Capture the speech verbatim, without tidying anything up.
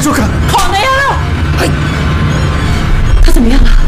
说看。 好的呀。 哎， 他怎么样了？